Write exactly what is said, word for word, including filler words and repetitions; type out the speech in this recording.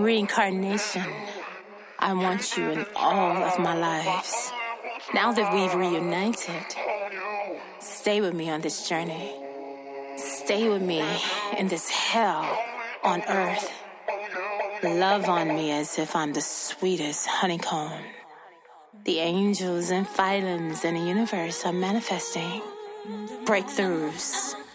Reincarnation, I want you in all of my lives. Now that we've reunited, stay with me on this journey. Stay with me in this hell on earth. Love on me as if I'm the sweetest honeycomb. The angels and phylums in the universe are manifesting breakthroughs,